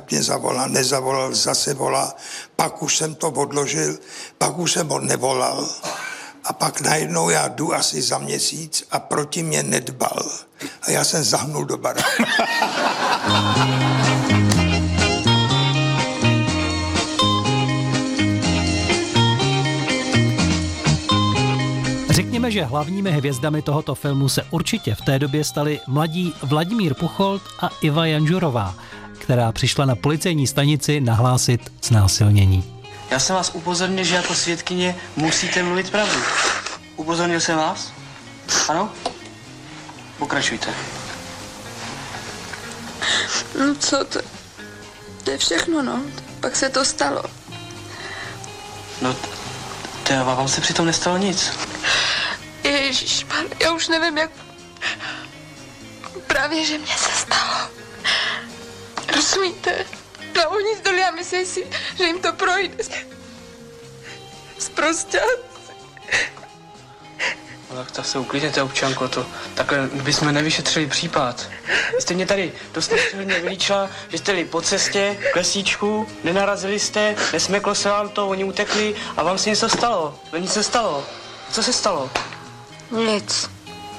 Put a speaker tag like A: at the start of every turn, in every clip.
A: mě zavolal, nezavolal, zase volal, pak už jsem to odložil, pak už jsem ho nevolal a pak najednou já jdu asi za měsíc a proti mě nedbal a já jsem zahnul do baráku.
B: Řekněme, že hlavními hvězdami tohoto filmu se určitě v té době stali mladí Vladimír Pucholt a Iva Janžurová, která přišla na policejní stanici nahlásit znásilnění.
C: Já jsem vás upozornil, že jako svědkyně musíte mluvit pravdu. Upozornil jsem vás? Ano? Pokračujte.
D: No co to? To je všechno, no. Pak se to stalo.
C: No, vám se přitom nestalo nic.
D: Ježišmar, já už nevím, jak... Právě, že mě se stalo. Rozumíte? No, oni zdolí a myslí si, že jim to projde. Sprostět.
C: No, tak se uklidněte, občanko, to takhle bychom nevyšetřili případ. Vy jste mě tady dost hodně vylíčila, že jste jeli po cestě, k lesíčku, nenarazili jste, nesmeklo se vám to, oni utekli a vám se něco stalo. Nic se stalo. Co se stalo?
D: Nic.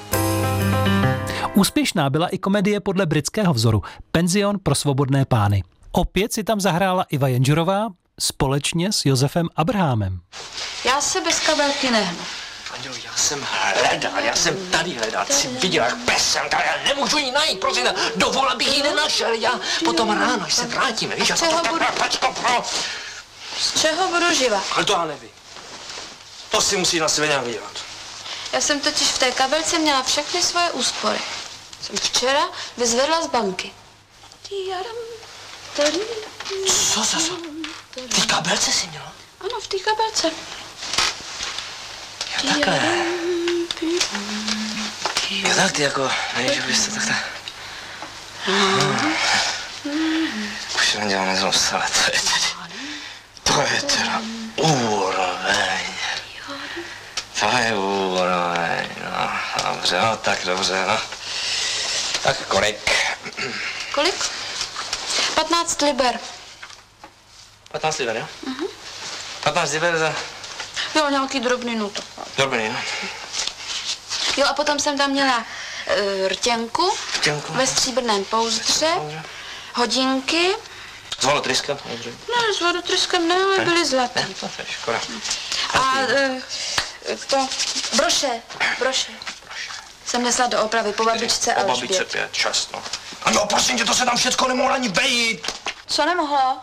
B: Úspěšná byla i komedie podle britského vzoru Penzion pro svobodné pány. Opět si tam zahrála Iva Janžurová společně s Josefem Abrahamem.
D: Já se bez kabelky nehnu.
E: Andělo, já jsem tady hledal, ty jsi viděl, jak pes jsem tady, já nemůžu ji najít, prosím, dovol, abych ji nenašel, já potom ráno, až se vrátíme, víš,
D: Z čeho budu živa?
E: Ale to já nevím. To si musí na sebe nějak vydělat.
D: Já jsem totiž v té kabelce měla všechny svoje úspory. Jsem včera vyzvedla z banky.
E: Co? V té kabelce jsi měla?
D: Ano, v té kabelce.
E: Jo, takhle. Jo, tak ty jako, nevíš, že bys to takhle... Už jsem dělal nezlost, ale to je teda úroveň. To je úroveň, no, dobře, no, tak dobře, no. Tak kolik?
D: Kolik? 15 liber.
E: 15 liber, jo? 15 liber za...
D: Jo, nějaký drobný nuto.
E: Drobný, no.
D: Jo, a potom jsem tam měla rtěnku ve stříbrném pouzdře, hodinky.
E: S volotryskem?
D: Ne, s vodotryskem ne, ale byly zlaté.
E: Ne, to je škoda.
D: A to, broše. Jsem nesla do opravy po babičce
E: a
D: Alžbětě.
E: Po babičce 5, 6, no. A no, prosím tě, to se tam všecko nemohlo ani vejít.
D: Co nemohlo?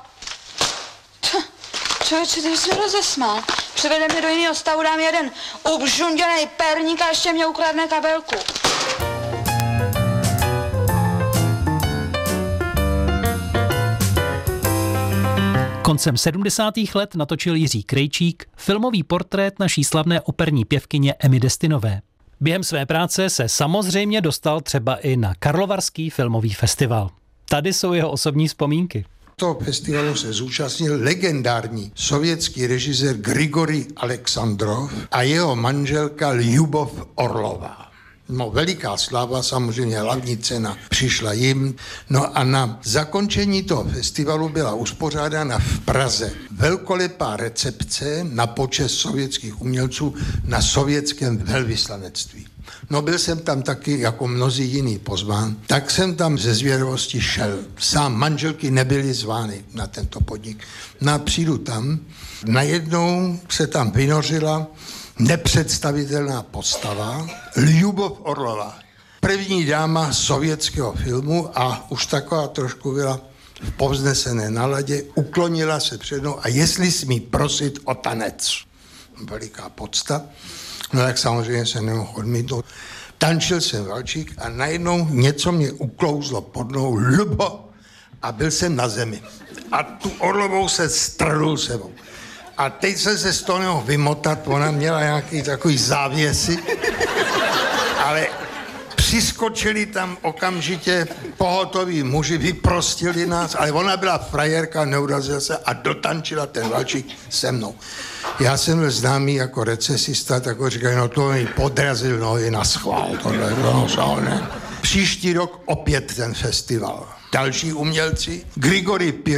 D: Člověče, ty jsi mě rozesmál. Přivede mě do jiného stavu, dám jeden ubžunděnej perník a ještě mě ukradne kabelku.
B: Koncem 70. let natočil Jiří Krejčík filmový portrét naší slavné operní pěvkyně Emmy Destinové. Během své práce se samozřejmě dostal třeba i na Karlovarský filmový festival. Tady jsou jeho osobní vzpomínky.
A: Toho festivalu se zúčastnil legendární sovětský režisér Grigorij Aleksandrov a jeho manželka Ljubov Orlová. No, veliká sláva, samozřejmě hlavní cena přišla jim. No a na zakončení toho festivalu byla uspořádána v Praze velkolepá recepce na počest sovětských umělců na sovětském velvyslanectví. No, byl jsem tam taky jako mnozí jiný pozván, tak jsem tam ze zvědavosti šel. Sám manželky nebyly zvány na tento podnik. No a přijdu tam, najednou se tam vynořila nepředstavitelná postava Ljubov Orlová. První dáma sovětského filmu a už taková trošku byla v povznesené náladě, uklonila se před mnou a jestli smí prosit o tanec. Veliká podsta. No tak samozřejmě se nemohl odmítnout. Tančil jsem valčík a najednou něco mě uklouzlo pod nohou, Lubo, a byl jsem na zemi. A tu Orlovou se strhnul sebou. A teď jsem se z toho nemohl vymotat, ona měla nějaký takový závěsy, ale přiskočili tam okamžitě pohotoví muži, vyprostili nás, ale ona byla frajerka, neurazila se a dotančila ten valčík se mnou. Já jsem byl známý jako recesista, tak ho říkali, no to mi podrazil nohy na schvál, tohle, no, ne. Příští rok opět ten festival. Další umělci, Grigorij